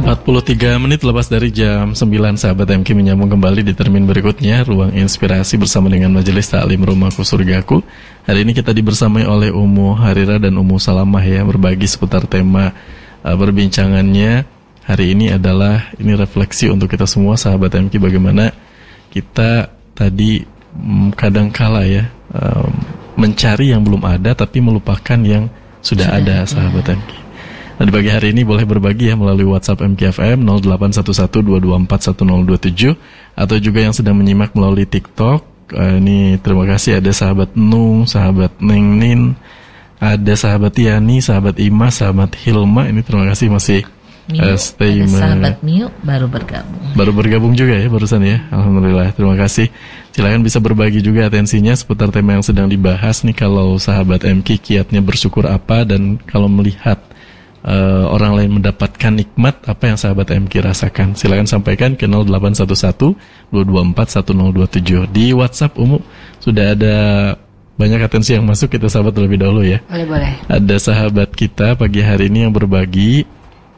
43 menit lepas dari jam 9, sahabat MK menyambung kembali di termin berikutnya, Ruang Inspirasi bersama dengan Majelis Ta'lim Rumahku Surgaku. Hari ini kita dibersamai oleh Ummu Harira dan Ummu Salamah ya, berbagi seputar tema perbincangannya hari ini adalah, ini refleksi untuk kita semua sahabat MK, bagaimana kita tadi kadangkala ya mencari yang belum ada tapi melupakan yang sudah ada sahabat MK. Nah, di pagi hari ini boleh berbagi ya melalui WhatsApp MKFM 081122411027 atau juga yang sedang menyimak melalui TikTok. Ini terima kasih ada sahabat Nung, sahabat Neng Nin, ada sahabat Yani, sahabat Ima, sahabat Hilma. Ini terima kasih masih stay. Ada sahabat Miu baru bergabung juga ya barusan ya. Alhamdulillah, terima kasih. Silakan bisa berbagi juga atensinya seputar tema yang sedang dibahas nih. Kalau sahabat MK kiatnya bersyukur apa, dan kalau melihat orang lain mendapatkan nikmat, apa yang sahabat MK rasakan? Silakan sampaikan ke 0811-224-1027. Di WhatsApp Umu sudah ada banyak atensi yang masuk, kita sahabat terlebih dahulu ya. Boleh. Ada sahabat kita pagi hari ini yang berbagi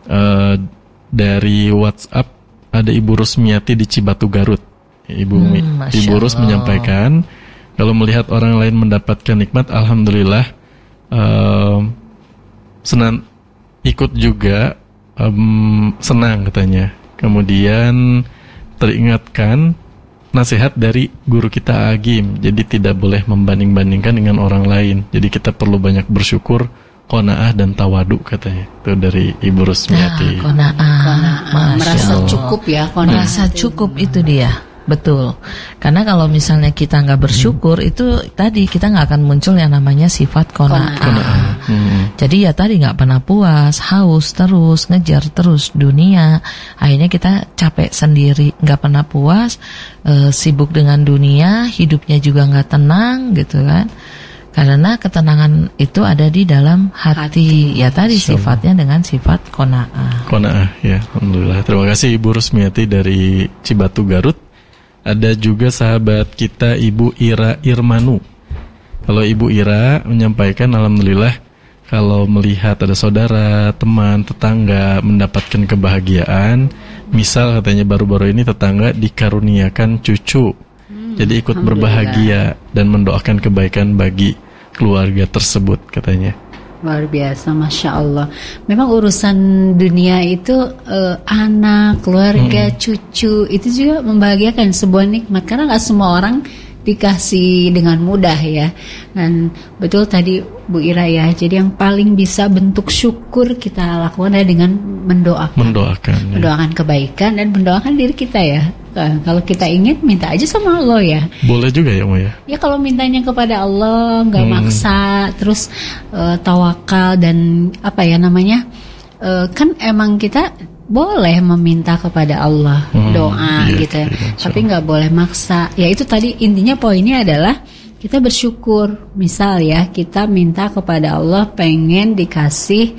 dari WhatsApp. Ada Ibu Rusmiati di Cibatu Garut. Ibu Rus menyampaikan, kalau melihat orang lain mendapatkan nikmat, alhamdulillah ikut juga senang katanya. Kemudian teringatkan nasihat dari guru kita Agim, jadi tidak boleh membanding-bandingkan dengan orang lain. Jadi kita perlu banyak bersyukur, qanaah dan tawadu katanya. Itu dari Ibu Rusmiati. Qanaah. Merasa cukup ya, merasa cukup itu dia. Betul, karena kalau misalnya kita nggak bersyukur, itu tadi kita nggak akan muncul yang namanya sifat qanaah. Jadi ya tadi nggak pernah puas, haus terus, ngejar terus dunia. Akhirnya kita capek sendiri, nggak pernah puas, sibuk dengan dunia, hidupnya juga nggak tenang gitu kan. Karena ketenangan itu ada di dalam hati. Ya tadi sifatnya dengan sifat qanaah. Qanaah ya, alhamdulillah. Terima kasih Ibu Rusmiati dari Cibatu Garut. Ada juga sahabat kita Ibu Ira Irmanu. Kalau Ibu Ira menyampaikan, alhamdulillah kalau melihat ada saudara, teman, tetangga mendapatkan kebahagiaan. Misal katanya baru-baru ini tetangga dikaruniakan cucu, jadi ikut berbahagia dan mendoakan kebaikan bagi keluarga tersebut katanya. Luar biasa, Masya Allah. Memang urusan dunia itu anak, keluarga, cucu, itu juga membahagiakan, sebuah nikmat. Karena gak semua orang dikasih dengan mudah ya. Dan betul tadi Bu Ira ya, jadi yang paling bisa bentuk syukur kita lakukan adalah dengan mendoakan kebaikan dan mendoakan diri kita ya. Kalau kita ingin, minta aja sama Allah ya. Boleh juga ya, Maya. Ya kalau mintanya kepada Allah, nggak maksa, terus tawakal dan apa ya namanya, kan emang kita boleh meminta kepada Allah, doa gitu ya. Tapi nggak boleh maksa. Ya itu tadi intinya, poinnya adalah kita bersyukur. Misal ya, kita minta kepada Allah pengen dikasih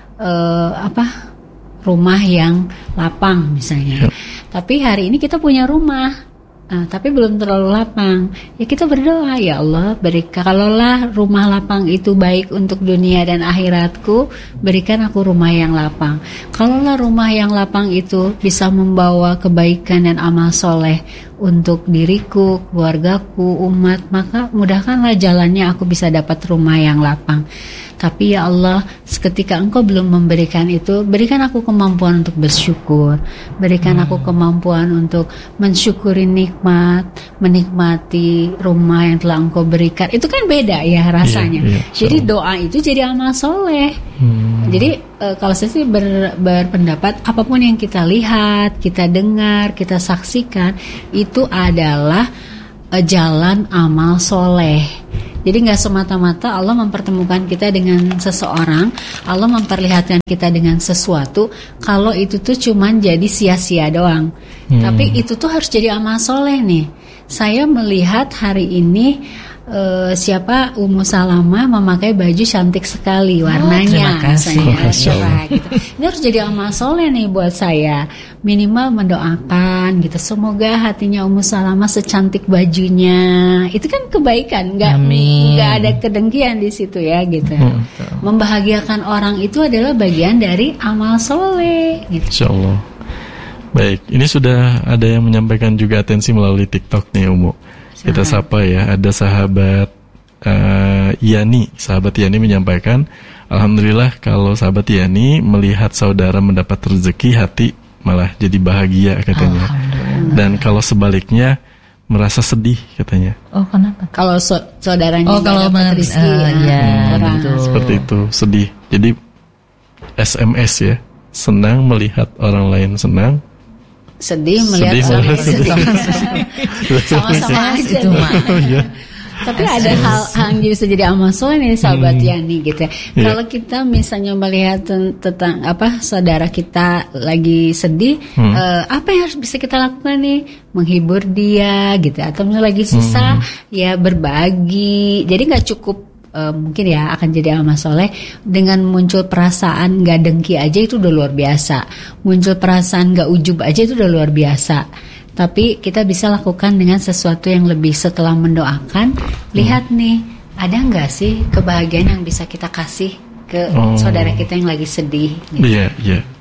rumah yang lapang misalnya. Tapi hari ini kita punya rumah, tapi belum terlalu lapang. Ya kita berdoa, ya Allah berikan, kalaulah rumah lapang itu baik untuk dunia dan akhiratku, berikan aku rumah yang lapang. Kalaulah rumah yang lapang itu bisa membawa kebaikan dan amal soleh untuk diriku, keluargaku, umat, maka mudahkanlah jalannya aku bisa dapat rumah yang lapang. Tapi ya Allah, seketika Engkau belum memberikan itu, berikan aku kemampuan untuk bersyukur, berikan aku kemampuan untuk mensyukuri nikmat, menikmati rumah yang telah Engkau berikan. Itu kan beda ya rasanya. Jadi doa itu jadi amal soleh. Jadi kalau saya sih berpendapat, apapun yang kita lihat, kita dengar, kita saksikan, itu adalah jalan amal soleh. Jadi nggak semata-mata Allah mempertemukan kita dengan seseorang, Allah memperlihatkan kita dengan sesuatu, kalau itu tuh cuman jadi sia-sia doang. Tapi itu tuh harus jadi amal soleh nih. Saya melihat hari ini siapa Ummu Salamah memakai baju cantik sekali warnanya, terima kasih. Cerah gitu. Ini harus jadi amal soleh nih buat saya. Minimal mendoakan gitu. Semoga hatinya Ummu Salamah secantik bajunya. Itu kan kebaikan, nggak ada kedengkian di situ ya gitu. Membahagiakan orang itu adalah bagian dari amal soleh. Gitu. Insyaallah. Baik, ini sudah ada yang menyampaikan juga atensi melalui TikTok nih Ummu. Kita sapa ya, ada sahabat Yani. Sahabat Yani menyampaikan, alhamdulillah kalau sahabat Yani melihat saudara mendapat rezeki, hati malah jadi bahagia katanya. Dan kalau sebaliknya merasa sedih katanya. Oh, kenapa? Kalau saudaranya kalau dapat rezeki, seperti itu, sedih. Jadi SMS ya, senang melihat orang lain senang, sedih melihat orang lain sedih. Sama-sama aja itu mah. Tapi ada hal yang bisa jadi amal soleh nih sahabat Yani gitu ya. Kalau kita misalnya melihat tentang saudara kita lagi sedih, apa yang harus bisa kita lakukan nih? Menghibur dia gitu. Atau misalnya lagi susah, ya berbagi. Jadi nggak cukup mungkin ya akan jadi amal soleh dengan muncul perasaan nggak dengki aja itu udah luar biasa. Muncul perasaan nggak ujub aja itu udah luar biasa. Tapi kita bisa lakukan dengan sesuatu yang lebih setelah mendoakan. Lihat nih, ada nggak sih kebahagiaan yang bisa kita kasih ke saudara kita yang lagi sedih? Iya, gitu. Iya.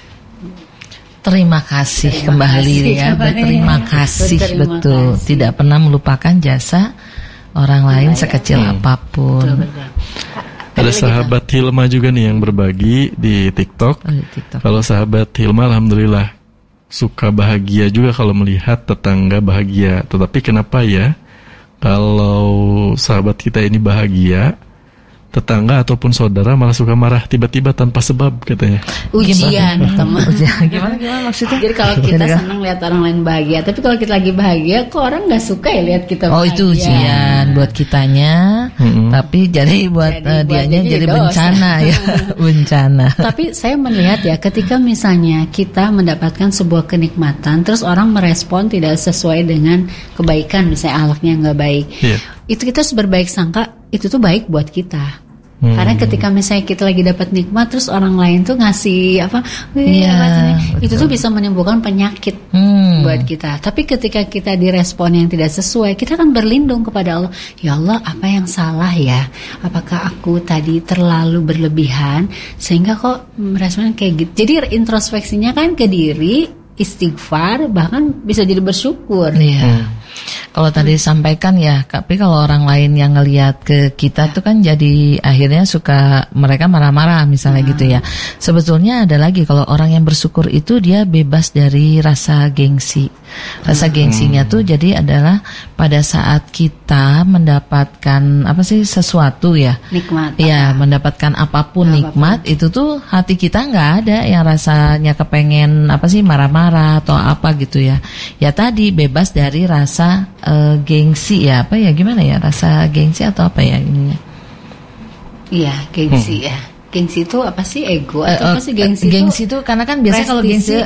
Terima kasih kembali ya. Berterima kasih, betul. Tidak pernah melupakan jasa orang lain sekecil apapun. Betul. Ada sahabat Hilma juga nih yang berbagi di TikTok. Kalau sahabat Hilma, alhamdulillah suka bahagia juga kalau melihat tetangga bahagia. Tetapi kenapa ya kalau sahabat kita ini bahagia, tetangga ataupun saudara malah suka marah tiba-tiba tanpa sebab katanya. Ujian teman. Gimana maksudnya? Jadi kalau kita senang lihat orang lain bahagia, tapi kalau kita lagi bahagia, kok orang nggak suka ya lihat kita bahagia. Itu ujian buat kitanya, tapi jadi buat dianya jadi bencana ya, bencana. Tapi saya melihat ya, ketika misalnya kita mendapatkan sebuah kenikmatan, terus orang merespon tidak sesuai dengan kebaikan, misalnya akhlaknya nggak baik, itu kita harus berbaik sangka, itu tuh baik buat kita. Karena ketika misalnya kita lagi dapat nikmat terus orang lain tuh ngasih itu tuh bisa menimbulkan penyakit buat kita. Tapi ketika kita direspon yang tidak sesuai, kita akan berlindung kepada Allah. Ya Allah, apa yang salah ya? Apakah aku tadi terlalu berlebihan sehingga kok merespon kayak gitu? Jadi introspeksinya kan ke diri, istighfar, bahkan bisa jadi bersyukur. Kalau tadi disampaikan ya, tapi kalau orang lain yang ngelihat ke kita tuh kan jadi akhirnya suka mereka marah-marah misalnya gitu ya. Sebetulnya ada lagi, kalau orang yang bersyukur itu dia bebas dari rasa gengsi. Rasa gengsinya tuh jadi adalah pada saat kita mendapatkan sesuatu ya, nikmat. Ya, mendapatkan apapun nikmat itu tuh hati kita nggak ada yang rasanya kepengen marah-marah atau apa gitu ya. Ya tadi bebas dari rasa gengsi ya, gimana ya, rasa gengsi atau apa ya ininya? Iya, gengsi ya. Gengsi itu apa sih, ego atau apa sih gengsi? Gengsi itu karena kan biasa kalau gengsi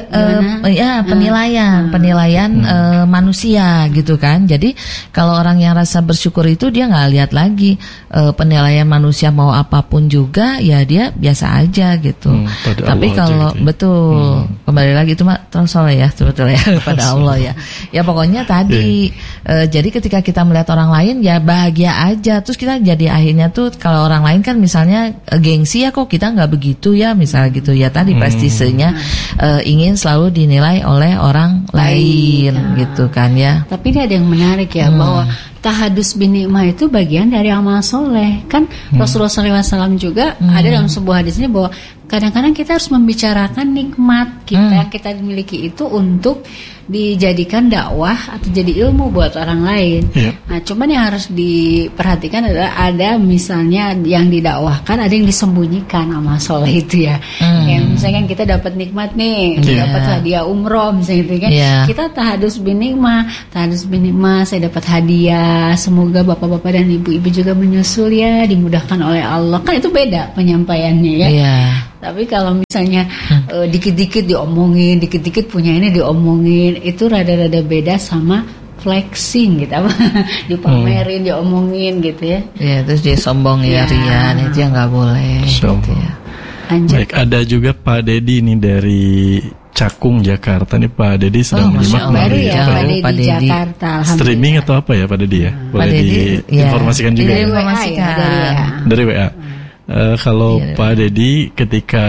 penilaian manusia gitu kan. Jadi kalau orang yang rasa bersyukur itu dia nggak lihat lagi penilaian manusia mau apapun juga, ya dia biasa aja gitu. Tapi kalau kembali lagi itu terus ya sebetulnya pada Allah ya. Ya pokoknya tadi jadi ketika kita melihat orang lain ya bahagia aja. Terus kita jadi akhirnya tuh kalau orang lain kan misalnya gengsi ya, kok kita nggak begitu ya misalnya gitu ya, tadi prestisenya ingin selalu dinilai oleh orang lain gitu kan ya. Tapi ini ada yang menarik ya, bahwa tahadus bin ni'mah itu bagian dari amal soleh kan. Rasulullah SAW juga ada dalam sebuah hadisnya bahwa kadang-kadang kita harus membicarakan nikmat kita yang kita miliki itu untuk dijadikan dakwah atau jadi ilmu buat orang lain. Nah, cuman yang harus diperhatikan adalah ada misalnya yang didakwahkan, ada yang disembunyikan amal soleh itu ya. Yang misalkan kita dapat nikmat nih, dapat hadiah umroh misalnya gitu kan. Kita tahadus bin ni'mah, saya dapat hadiah, semoga bapak-bapak dan ibu-ibu juga menyusul ya, dimudahkan oleh Allah. Kan itu beda penyampaiannya ya. Tapi kalau misalnya dikit-dikit diomongin, dikit-dikit punya ini diomongin, itu rada-rada beda sama flexing gitu apa dipamerin, diomongin gitu ya. Iya, terus dia sombong ya, rian, itu yang nggak boleh. Gitu ya. Baik, ada juga Pak Dedi ini dari Cakung, Jakarta. Nih Pak Dedi sedang menyimak melalui Pak Dedi Jakarta. Streaming atau apa ya Pak Dedi ya? Boleh diinformasikan juga ya? Dari WA. Kalau Pak Dedi ketika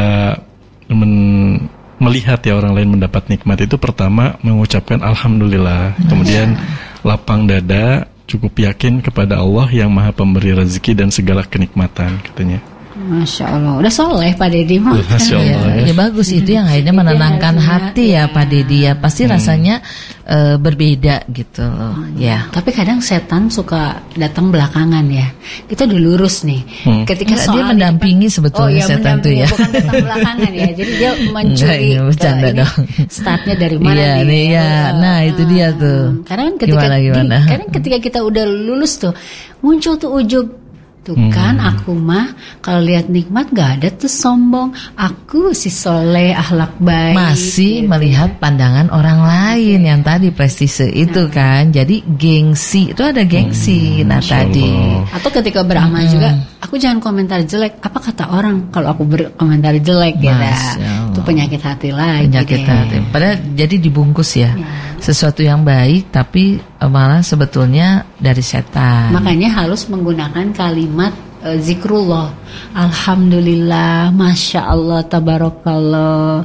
melihat ya orang lain mendapat nikmat itu, pertama mengucapkan alhamdulillah, kemudian lapang dada, cukup yakin kepada Allah yang Maha Pemberi rezeki dan segala kenikmatan, katanya. Masya Allah, udah soleh Pak Dedi. Masya Allah, ya bagus, itu yang akhirnya menenangkan hati ya Pak Dedi ya. Pasti rasanya berbeda gitu loh. Ya. Tapi kadang setan suka datang belakangan ya. Kita udah lurus nih. Ketika dia mendampingi sebetulnya setan itu ya. Bukan datang belakangan ya. Jadi dia mencuri startnya dari mana nih. Ya. Nah itu dia tuh. Karena kan ketika kita udah lulus tuh muncul tuh ujub. Tuh kan aku mah kalau lihat nikmat gak ada tuh sombong, aku si soleh, akhlak baik, masih gitu, melihat pandangan orang lain yang tadi prestise itu kan, jadi gengsi itu ada gengsi. Nah tadi atau ketika beramal juga aku jangan komentar jelek, apa kata orang kalau aku berkomentar jelek ya, itu penyakit hati lagi, penyakit hati. Padahal jadi dibungkus ya sesuatu yang baik tapi malah sebetulnya dari setan. Makanya harus menggunakan kalimat zikrullah, alhamdulillah, masya Allah, tabarakallah,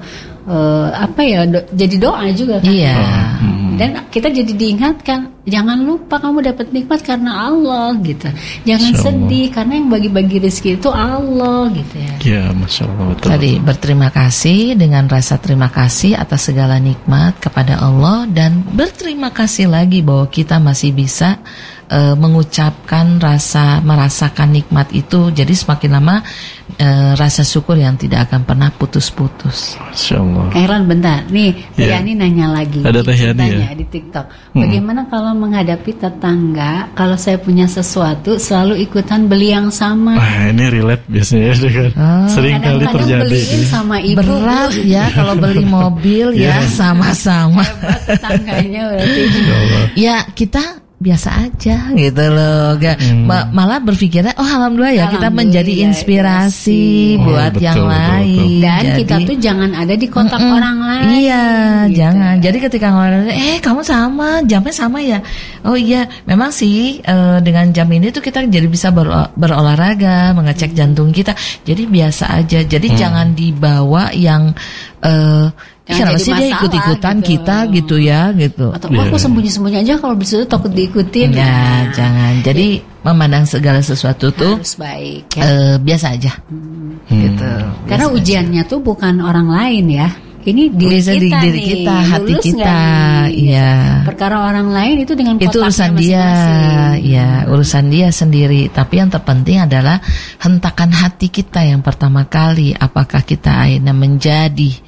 jadi doa juga kan. Iya. Dan kita jadi diingatkan, jangan lupa kamu dapat nikmat karena Allah gitu. Jangan sedih karena yang bagi-bagi rezeki itu Allah gitu ya. Iya, masya Allah, betul. Tadi berterima kasih dengan rasa terima kasih atas segala nikmat kepada Allah, dan berterima kasih lagi bahwa kita masih bisa mengucapkan merasakan nikmat itu. Jadi semakin lama rasa syukur yang tidak akan pernah putus-putus. Masya Allah. Heran bentar, nih Teh Yani nanya lagi. Ada Teh Yani ya? Di TikTok. Bagaimana kalau menghadapi tetangga, kalau saya punya sesuatu selalu ikutan beli yang sama? Ini relate biasanya dengan sering kali terjadi. Beliin sama ibu. Berat ya kalau beli mobil ya sama-sama. Hebat tetangganya berarti. Ya kita biasa aja gitu loh, malah berpikirnya alhamdulillah ya kita menjadi inspirasi buat yang lain. Dan jadi, kita tuh jangan ada di kotak orang lain. Iya, gitu. Jangan. Jadi ketika orang kamu sama jamnya sama ya, oh iya memang sih dengan jam ini tuh kita jadi bisa berolahraga, mengecek jantung kita. Jadi biasa aja. Jadi jangan dibawa yang kenapa sih dia ikut-ikutan gitu. Kita gitu ya gitu. Atau aku sembunyi-sembunyi aja kalau bisa takut diikutin. Ya, jangan. Jadi memandang segala sesuatu tuh harus baik ya. Biasa aja. Gitu. Karena ujiannya tuh bukan orang lain ya. Ini diri kita, hati kita. Iya. Perkara orang lain itu dengan kotaknya itu urusan dia, ya urusan dia sendiri. Tapi yang terpenting adalah hentakan hati kita yang pertama kali. Apakah kita akhirnya menjadi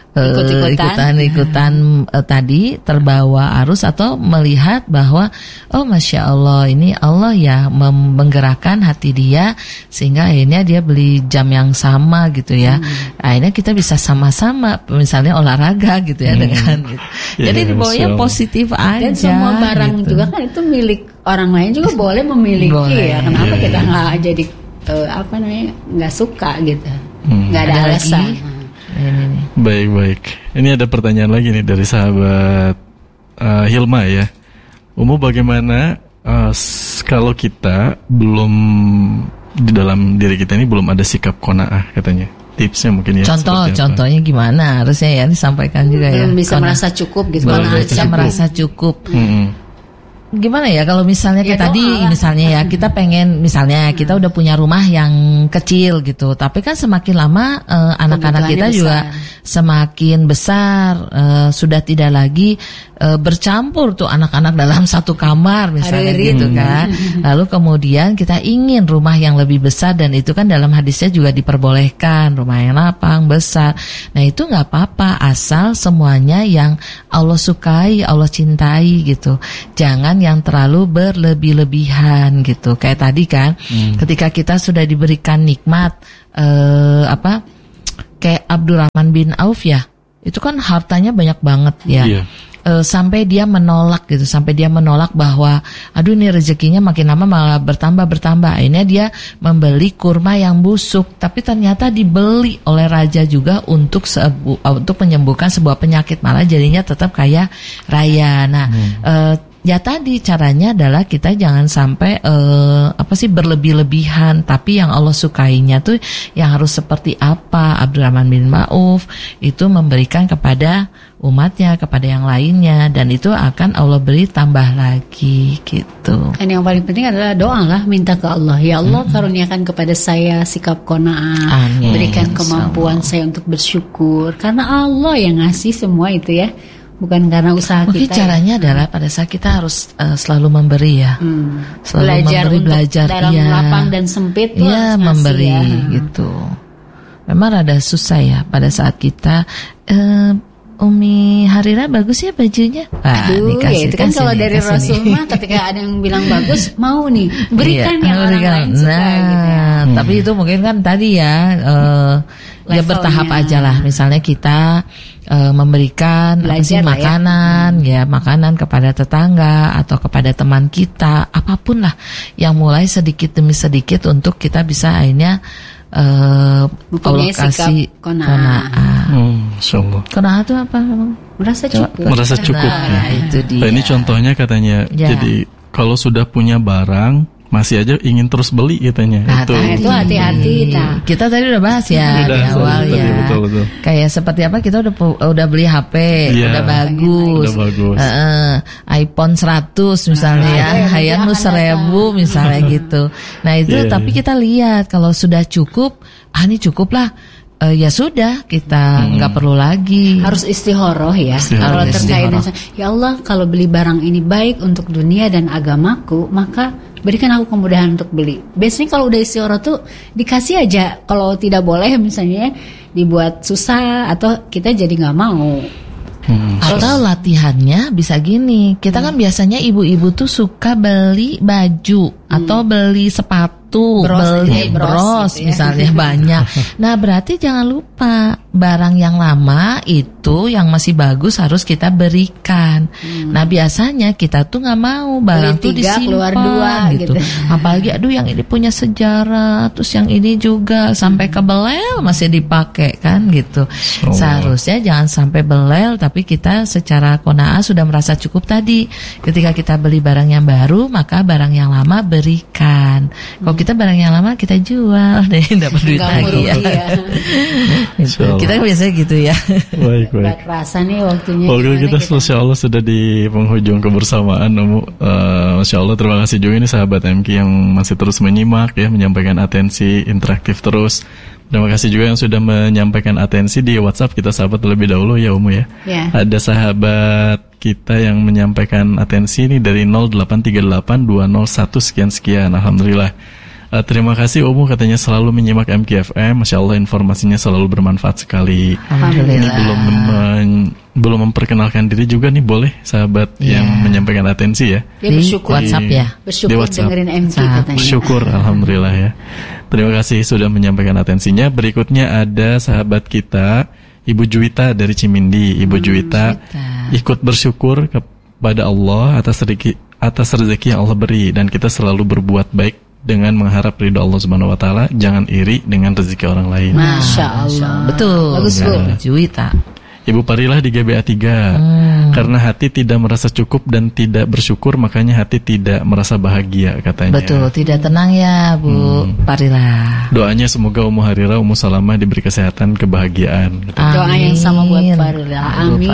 ikutan tadi terbawa arus, atau melihat bahwa masya Allah ini Allah ya menggerakkan hati dia sehingga akhirnya dia beli jam yang sama gitu ya. Akhirnya kita bisa sama-sama misalnya olahraga gitu ya dengan gitu. Jadi dibawanya positif aja. Dan semua barang gitu. Juga kan itu milik orang lain juga boleh memiliki ya. Kenapa kita nggak jadi nggak suka gitu, nggak ada alasan. Baik. Ini ada pertanyaan lagi nih dari sahabat Hilma ya. Bagaimana kalau kita belum di dalam diri kita ini belum ada sikap qanaah katanya? Tipsnya mungkin ya. Contohnya gimana? Harusnya ya disampaikan juga ya. Belum bisa merasa cukup gitu. Belum bisa merasa cukup. Gimana ya kalau misalnya kayak tadi misalnya ya kita pengen misalnya kita udah punya rumah yang kecil gitu, tapi kan semakin lama anak-anak kita juga semakin besar, sudah tidak lagi bercampur tuh anak-anak dalam satu kamar misalnya gitu kan. Lalu kemudian kita ingin rumah yang lebih besar, dan itu kan dalam hadisnya juga diperbolehkan rumah yang lapang besar. Nah itu nggak apa-apa asal semuanya yang Allah sukai, Allah cintai gitu. Jangan yang terlalu berlebih-lebihan gitu. Kayak tadi kan, ketika kita sudah diberikan nikmat kayak Abdurrahman bin Auf ya, itu kan hartanya banyak banget ya. sampai dia menolak gitu, sampai dia menolak bahwa aduh ini rezekinya makin lama malah bertambah. Akhirnya dia membeli kurma yang busuk, tapi ternyata dibeli oleh raja juga untuk menyembuhkan sebuah penyakit, malah jadinya tetap kaya raya. Nah, ya tadi caranya adalah kita jangan sampai berlebih-lebihan, tapi yang Allah sukainya tuh yang harus seperti apa. Abdurrahman bin Auf itu memberikan kepada umatnya, kepada yang lainnya, dan itu akan Allah beri tambah lagi gitu. Dan yang paling penting adalah doa lah, minta ke Allah, ya Allah karuniakan kepada saya sikap qanaah, berikan kemampuan saya untuk bersyukur, karena Allah yang ngasih semua itu ya, bukan karena usaha kita. Mungkin caranya adalah pada saat kita harus selalu memberi ya, selalu belajar dalam lapang dan sempit tuh ya, memberi ya. Gitu. Memang rada susah ya pada saat kita Umi Harira bagus ya bajunya. Aduh, ya itu kan kalau dari Rasulullah ketika ada yang bilang bagus, mau nih berikan yang orang lain suka gitu ya. Tapi itu mungkin kan tadi ya ya bertahap aja lah. Misalnya kita memberikan makanan ya, makanan kepada tetangga atau kepada teman kita, apapun lah yang mulai sedikit demi sedikit untuk kita bisa akhirnya mempunyai sikap qanaah. Insyaallah. Qanaah itu apa? Merasa cukup. Merasa cukup. Nah, itu dia. Nah, ini contohnya katanya. Ya. Jadi kalau sudah punya barang masih aja ingin terus beli katanya. Nah, itu hati-hati. Nah. Kita tadi udah bahas ya di awal ya. Betul. Kayak seperti apa, kita udah beli HP, udah bagus. iPhone 100 misalnya ya, Hayan 1000 misalnya gitu. Nah, itu tapi kita lihat kalau sudah cukup, ini cukup lah. Ya sudah, kita nggak perlu lagi. Harus istikharah ya. Kalau terkait dengan ya Allah, kalau beli barang ini baik untuk dunia dan agamaku, maka berikan aku kemudahan untuk beli. Biasanya kalau udah istikharah tuh dikasih aja. Kalau tidak boleh misalnya dibuat susah atau kita jadi nggak mau. Atau latihannya bisa gini. Kita kan biasanya ibu-ibu tuh suka beli baju atau beli sepatu, beli bros gitu ya. Misalnya banyak. Nah, berarti jangan lupa barang yang lama itu yang masih bagus harus kita berikan. Nah, biasanya kita tuh nggak mau barang tuh disimpan gitu. Apalagi aduh yang ini punya sejarah, terus yang ini juga sampai ke belel masih dipakai kan gitu. Seharusnya jangan sampai belel, tapi kita secara qanaah sudah merasa cukup tadi. Ketika kita beli barang yang baru, maka barang yang lama berikan. Kalau kita barang yang lama kita jual deh, dapat duit lagi ya. Kita biasanya gitu ya. Baik. Rasa nih waktunya. Kita Masya Allah sudah di penghujung kebersamaan. Masya Allah, terima kasih juga ini sahabat MK yang masih terus menyimak ya, menyampaikan atensi interaktif terus. Terima kasih juga yang sudah menyampaikan atensi di WhatsApp kita sahabat terlebih dahulu ya Umu ya. Ada sahabat kita yang menyampaikan atensi ini dari 08382001 sekian. Alhamdulillah. Terima kasih Umu, katanya selalu menyimak MKFM. Masya Allah, informasinya selalu bermanfaat sekali. Ini belum memperkenalkan diri juga nih, boleh sahabat yang menyampaikan atensi ya. Dia bersyukur WhatsApp ya. Bersyukur dengerin MK katanya. Bersyukur, alhamdulillah ya. Terima kasih sudah menyampaikan atensinya. Berikutnya ada sahabat kita Ibu Juwita dari Cimindi. Ibu Juwita ikut bersyukur kepada Allah atas rezeki yang Allah beri, dan kita selalu berbuat baik dengan mengharap ridho Allah Subhanahu wa taala, jangan iri dengan rezeki orang lain. Masya Allah. Betul. Bagus Bu Juwita. Ibu Parilah di GBA 3. Karena hati tidak merasa cukup dan tidak bersyukur, makanya hati tidak merasa bahagia katanya. Betul, tidak tenang ya Bu Parilah. Doanya semoga Ummu Harira, Ummu Salamah diberi kesehatan, kebahagiaan. Doa yang sama buat Parilah. Amin.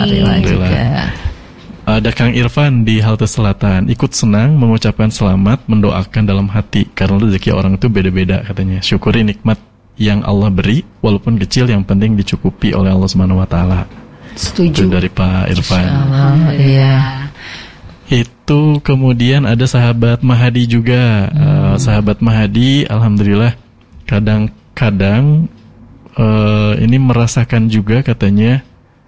Ada Kang Irfan di Halte Selatan, ikut senang mengucapkan selamat, mendoakan dalam hati karena rezeki orang itu beda-beda katanya. Syukuri nikmat yang Allah beri, walaupun kecil, yang penting dicukupi oleh Allah Subhanahu wa taala. Setuju. Itu dari Pak Irfan. Iya. Itu kemudian ada sahabat Mahadi juga. Sahabat Mahadi, alhamdulillah kadang-kadang ini merasakan juga katanya.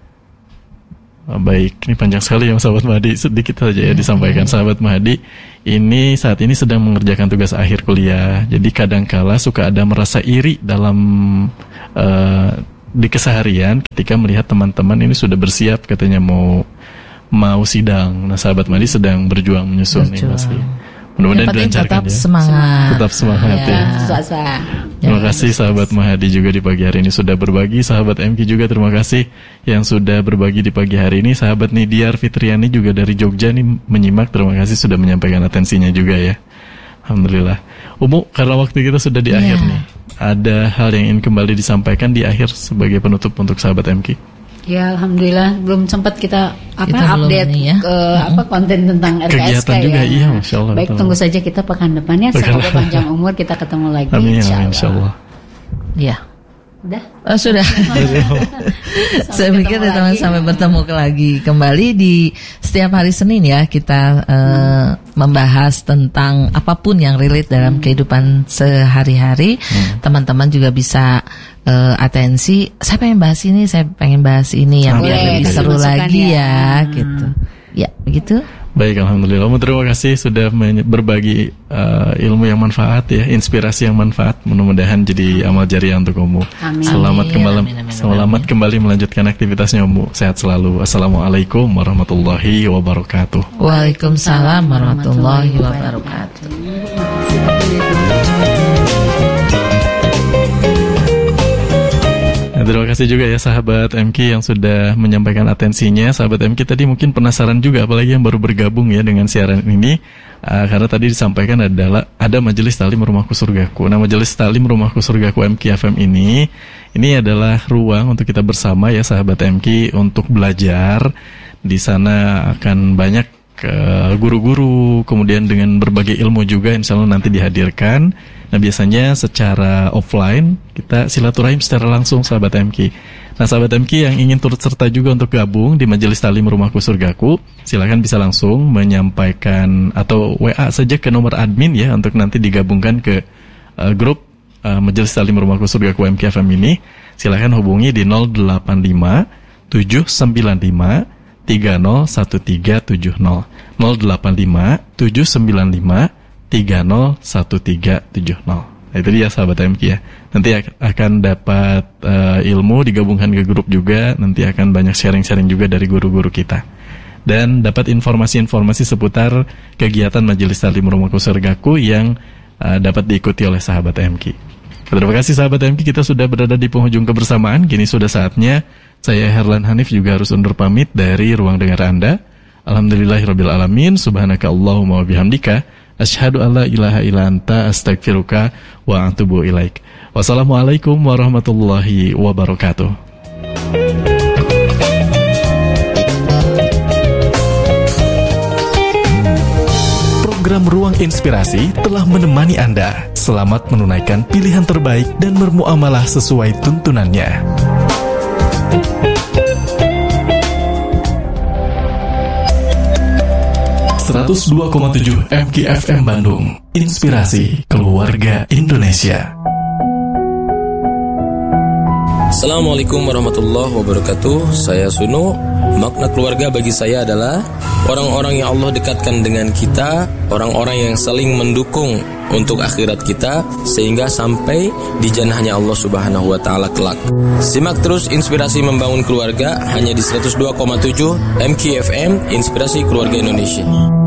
Baik, ini panjang sekali ya sahabat Mahdi, sedikit saja ya disampaikan. Sahabat Mahdi ini saat ini sedang mengerjakan tugas akhir kuliah. Jadi kadangkala suka ada merasa iri dalam di keseharian ketika melihat teman-teman ini sudah bersiap katanya mau mau sidang. Nah, sahabat Mahdi sedang berjuang menyusun nih masih. Mudah-mudahan dilancarkan tetap semangat. Tetap semangat ya. Terima kasih sahabat Mahdi juga di pagi hari ini sudah berbagi. Sahabat MK juga terima kasih yang sudah berbagi di pagi hari ini. Sahabat Nidiar Fitriani juga dari Jogja nih menyimak. Terima kasih sudah menyampaikan atensinya juga ya. Alhamdulillah. Umu, karena waktu kita sudah di akhir nih, ada hal yang ingin kembali disampaikan di akhir sebagai penutup untuk sahabat MK? Ya, alhamdulillah belum sempat kita update konten tentang RKSK kegiatan juga, iya, Masya Allah. Baik, tunggu saja kita pekan depannya. Semoga panjang umur, kita ketemu lagi. Amin, insya Allah. Ya. Udah? Sudah. Saya pikir teman sampai bertemu lagi kembali di setiap hari Senin ya, kita membahas tentang apapun yang relate dalam kehidupan sehari-hari. Teman-teman juga bisa atensi, saya pengen bahas ini, saya pengen bahas ini, yang biar lebih seru lagi ya gitu. Ya, begitu. Baik, alhamdulillah. Terima kasih sudah berbagi ilmu yang manfaat ya, inspirasi yang manfaat. Mudah-mudahan jadi amal jariah untuk Umu. Selamat kembali melanjutkan aktivitasnya Umu. Sehat selalu. Assalamualaikum warahmatullahi wabarakatuh. Waalaikumsalam warahmatullahi wabarakatuh. Terima kasih juga ya sahabat MK yang sudah menyampaikan atensinya. Sahabat MK tadi mungkin penasaran juga, apalagi yang baru bergabung ya dengan siaran ini, karena tadi disampaikan ada Majelis Ta'lim Rumahku Surgaku. Nah, Majelis Ta'lim Rumahku Surgaku MK FM ini adalah ruang untuk kita bersama ya sahabat MK untuk belajar. Di sana akan banyak guru-guru, kemudian dengan berbagai ilmu juga insya Allah nanti dihadirkan. Nah, biasanya secara offline kita silaturahim secara langsung sahabat MK. Nah, sahabat MK yang ingin turut serta juga untuk gabung di Majelis Ta'lim Rumahku Surgaku, silakan bisa langsung menyampaikan atau WA saja ke nomor admin ya, untuk nanti digabungkan ke grup Majelis Ta'lim Rumahku Surgaku MK FM ini. Silakan hubungi di 085 795 301370 085 795 301370. Nah, itu dia sahabat MK ya. Nanti akan dapat ilmu, digabungkan ke grup juga. Nanti akan banyak sharing-sharing juga dari guru-guru kita. Dan dapat informasi-informasi seputar kegiatan Majelis Ta'lim Rumahku Surgaku yang dapat diikuti oleh sahabat MK. Terima kasih sahabat MK, kita sudah berada di penghujung kebersamaan. Kini sudah saatnya saya Herlan Hanif juga harus undur pamit dari ruang dengar Anda. Alhamdulillahirabbil alamin, subhanaka Allahumma wa bihamdika, asyhadu alla ilaha illa anta, astaghfiruka wa atubu ilaik. Wassalamualaikum warahmatullahi wabarakatuh. Program Ruang Inspirasi telah menemani Anda. Selamat menunaikan pilihan terbaik dan bermuamalah sesuai tuntunannya. 102,7 MKFM Bandung. Inspirasi Keluarga Indonesia. Assalamualaikum warahmatullahi wabarakatuh. Saya Suno. Makna keluarga bagi saya adalah orang-orang yang Allah dekatkan dengan kita, orang-orang yang saling mendukung untuk akhirat kita sehingga sampai di jannahnya Allah Subhanahu wa taala kelak. Simak terus inspirasi membangun keluarga hanya di 102,7 MKFM, Inspirasi Keluarga Indonesia.